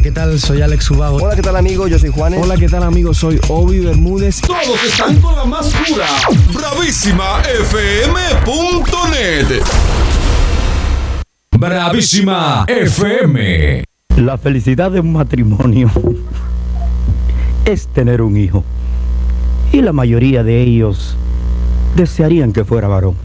¿qué tal? Soy Alex Ubago. Hola, ¿qué tal, amigo? Yo soy Juanes. Hola, ¿qué tal, amigo? Soy Obi Bermúdez. Todos están con la más pura bravísimafm.net. Bravísima FM. La felicidad de un matrimonio es tener un hijo. Y la mayoría de ellos desearían que fuera varón.